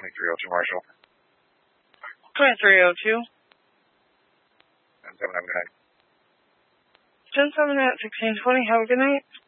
2302 Marshall. 2302. 10-7, have a good night. 10-7 at 1620. Have a good night.